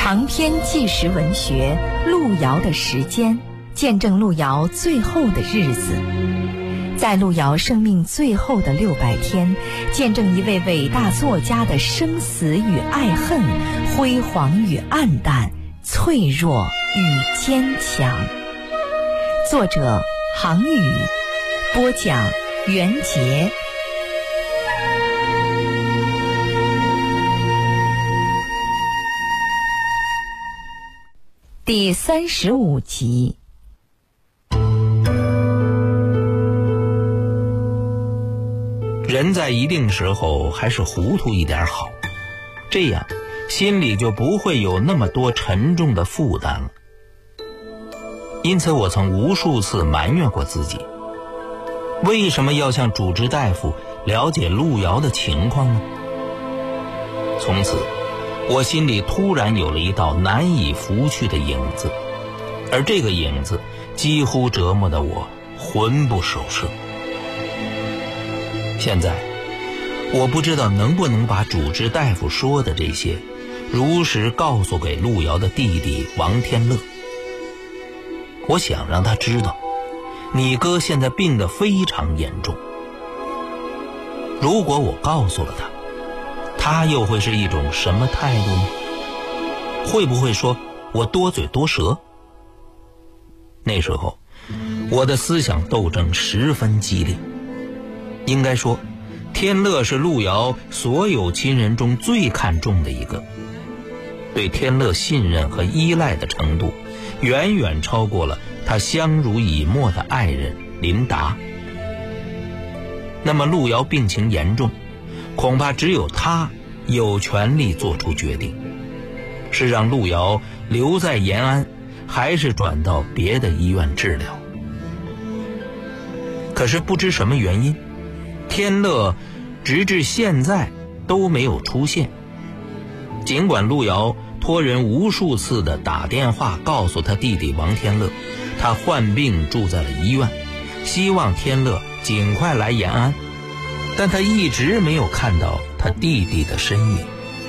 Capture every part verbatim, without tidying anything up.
长篇纪实文学《路遥的时间》，见证路遥最后的日子。在路遥生命最后的六百天，见证一位伟大作家的生死与爱恨，辉煌与黯淡，脆弱与坚强。作者杭宇，播讲袁杰。第三十五集。 人在一定时候还是糊涂一点好，这样心里就不会有那么多沉重的负担了。因此我曾无数次埋怨过自己，为什么要向主治大夫了解路遥的情况呢？从此我心里突然有了一道难以拂去的影子，而这个影子几乎折磨得我魂不守舍。现在我不知道能不能把主治大夫说的这些如实告诉给路遥的弟弟王天乐。我想让他知道，你哥现在病得非常严重。如果我告诉了他，他又会是一种什么态度呢？会不会说我多嘴多舌？那时候我的思想斗争十分激烈。应该说，天乐是路遥所有亲人中最看重的一个，对天乐信任和依赖的程度远远超过了他相濡以沫的爱人林达。那么路遥病情严重，恐怕只有他有权利做出决定，是让路遥留在延安，还是转到别的医院治疗。可是不知什么原因，天乐直至现在都没有出现。尽管路遥托人无数次的打电话告诉他弟弟王天乐，他患病住在了医院，希望天乐尽快来延安，但他一直没有看到他弟弟的身影。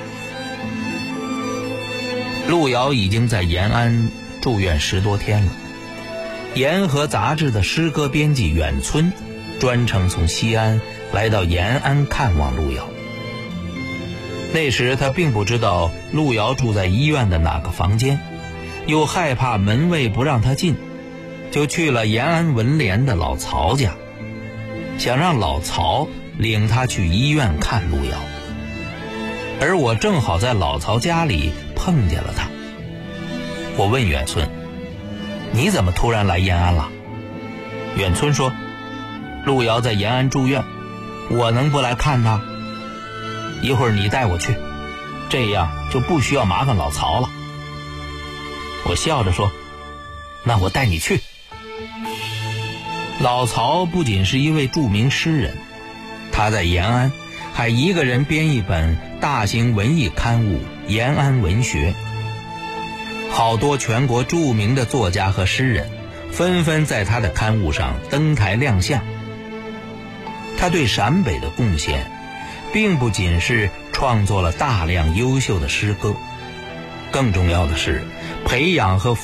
路遥已经在延安住院十多天了。延河杂志的诗歌编辑远村专程从西安来到延安看望路遥。那时他并不知道路遥住在医院的哪个房间，又害怕门卫不让他进，就去了延安文联的老曹家，想让老曹领他去医院看路遥。而我正好在老曹家里碰见了他。我问远村，你怎么突然来延安了？远村说，路遥在延安住院，我能不来看他？一会儿你带我去，这样就不需要麻烦老曹了。我笑着说，那我带你去。老曹不仅是一位著名诗人，他在延安还一个人编一本大型文艺刊物《延安文学》，好多全国著名的作家和诗人纷纷在他的刊物上登台亮相。他对陕北的贡献并不仅是创作了大量优秀的诗歌，更重要的是培养和